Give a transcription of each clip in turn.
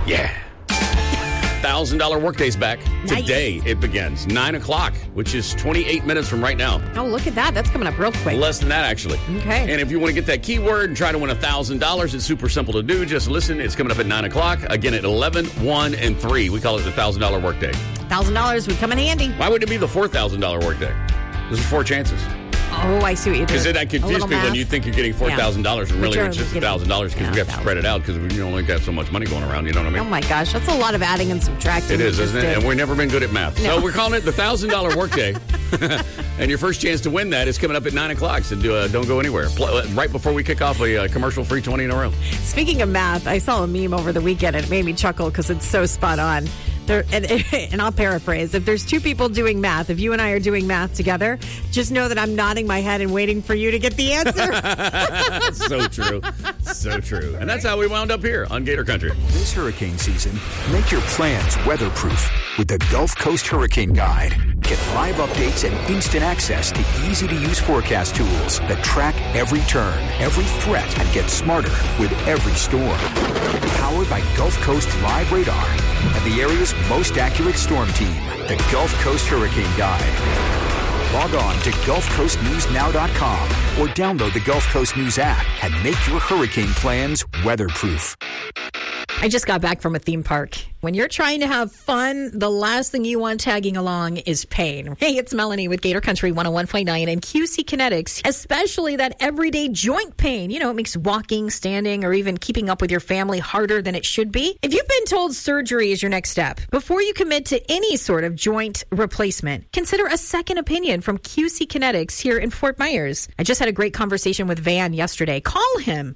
Yeah. $1,000 Workday's back. Nice. Today it begins. 9 o'clock, which is 28 minutes from right now. Oh, look at that. That's coming up real quick. Less than that, actually. Okay. And if you want to get that keyword and try to win $1,000, it's super simple to do. Just listen. It's coming up at 9 o'clock. Again, at 11, 1, and 3. We call it the $1,000 Workday. $1,000 would come in handy. Why would it be the $4,000 Workday? There's 4 chances. Oh, I see what you do. Because then I confuse people and you think you're getting $4,000 and really it's just $1,000 because we have to spread it out because we only got so much money going around. You know what I mean? Oh, my gosh. That's a lot of adding and subtracting. It is, isn't it? And we've never been good at math. No. So we're calling it the $1,000 Workday. And your first chance to win that is coming up at 9 o'clock. So don't go anywhere. Right before we kick off a commercial-free 20 in a row. Speaking of math, I saw a meme over the weekend and it made me chuckle because it's so spot on. And I'll paraphrase. If there's 2 people doing math, if you and I are doing math together, just know that I'm nodding my head and waiting for you to get the answer. So true. So true. And that's how we wound up here on Gator Country. This hurricane season, make your plans weatherproof with the Gulf Coast Hurricane Guide. Get live updates and instant access to easy-to-use forecast tools that track every turn, every threat, and get smarter with every storm. Powered by Gulf Coast Live Radar and the area's most accurate storm team, the Gulf Coast Hurricane Guide. Log on to GulfCoastNewsNow.com or download the Gulf Coast News app and make your hurricane plans weatherproof. I just got back from a theme park. When you're trying to have fun, the last thing you want tagging along is pain. Hey, it's Melanie with Gator Country 101.9 and QC Kinetics, especially that everyday joint pain. You know, it makes walking, standing, or even keeping up with your family harder than it should be. If you've been told surgery is your next step, before you commit to any sort of joint replacement, consider a second opinion from QC Kinetics here in Fort Myers. I just had a great conversation with Van yesterday. Call him,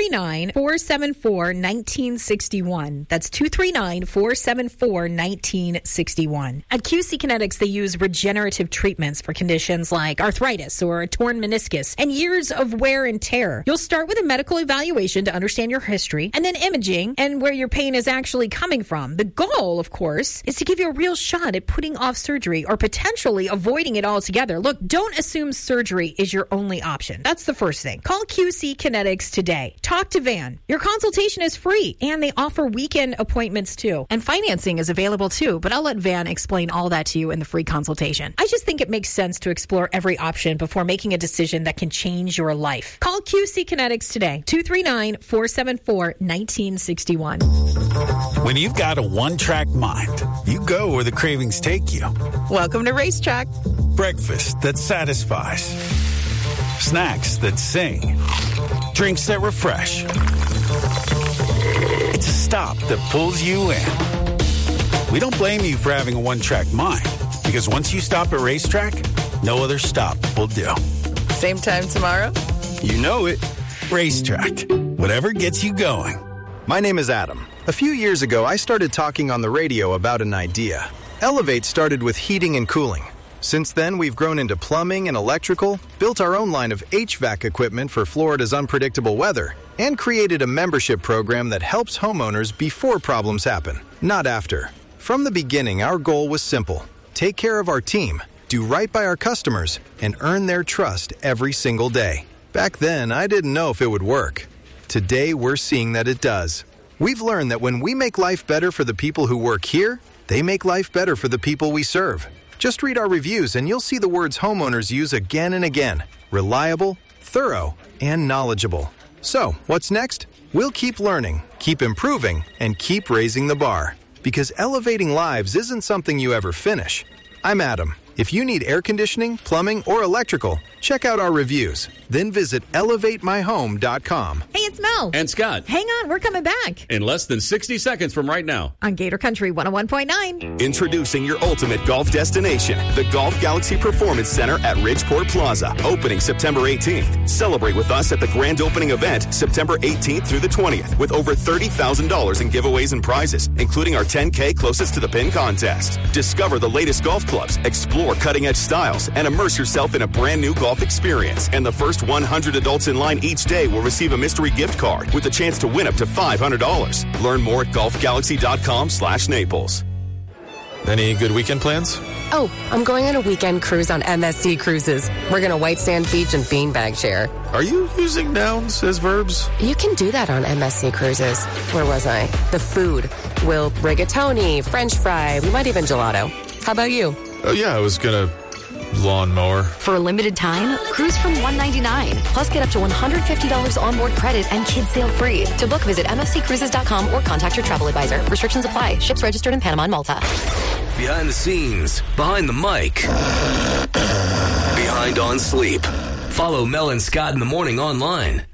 239-474-1961. That's 239-474-1961. At QC Kinetics, they use regenerative treatments for conditions like arthritis or a torn meniscus and years of wear and tear. You'll start with a medical evaluation to understand your history and then imaging and where your pain is actually coming from. The goal, of course, is to give you a real shot at putting off surgery or potentially avoiding it altogether. Look, don't assume surgery is your only option. That's the first thing. Call QC Kinetics today. Talk to Van. Your consultation is free and they offer weekend appointments too. And financing is available too, but I'll let Van explain all that to you in the free consultation. I just think it makes sense to explore every option before making a decision that can change your life. Call QC Kinetics today, 239-474-1961. When you've got a one-track mind, you go where the cravings take you. Welcome to Racetrack. Breakfast that satisfies. Snacks that sing. Drinks that refresh. It's a stop that pulls you in. We don't blame you for having a one-track mind, because once you stop at Racetrack, no other stop will do. Same time tomorrow? You know it. Racetrack. Whatever gets you going. My name is Adam. A few years ago, I started talking on the radio about an idea. Elevate started with heating and cooling. Since then, we've grown into plumbing and electrical, built our own line of HVAC equipment for Florida's unpredictable weather, and created a membership program that helps homeowners before problems happen, not after. From the beginning, our goal was simple: take care of our team, do right by our customers, and earn their trust every single day. Back then, I didn't know if it would work. Today, we're seeing that it does. We've learned that when we make life better for the people who work here, they make life better for the people we serve. Just read our reviews and you'll see the words homeowners use again and again: reliable, thorough, and knowledgeable. So, what's next? We'll keep learning, keep improving, and keep raising the bar. Because elevating lives isn't something you ever finish. I'm Adam. If you need air conditioning, plumbing, or electrical, check out our reviews. Then visit elevatemyhome.com. Hey, it's Mel. And Scott. Hang on, we're coming back. In less than 60 seconds from right now. On Gator Country 101.9. Introducing your ultimate golf destination, the Golf Galaxy Performance Center at Ridgeport Plaza, opening September 18th. Celebrate with us at the grand opening event, September 18th through the 20th, with over $30,000 in giveaways and prizes, including our 10K closest to the pin contest. Discover the latest golf clubs, explore cutting-edge styles, and immerse yourself in a brand new golf experience. And the first 100 adults in line each day will receive a mystery gift card with a chance to win up to $500. Learn more at golfgalaxy.com/Naples. Any good weekend plans? Oh, I'm going on a weekend cruise on MSC Cruises. We're going to White Sand Beach and beanbag share. Are you using nouns as verbs? You can do that on MSC Cruises. Where was I? The food. We'll rigatoni, French fry, we might even gelato. How about you? Oh, yeah, I was going to lawnmower. For a limited time, cruise from $199. Plus, get up to $150 onboard credit and kids sail free. To book, visit msccruises.com or contact your travel advisor. Restrictions apply. Ships registered in Panama and Malta. Behind the scenes, behind the mic, behind on sleep. Follow Mel and Scott in the morning online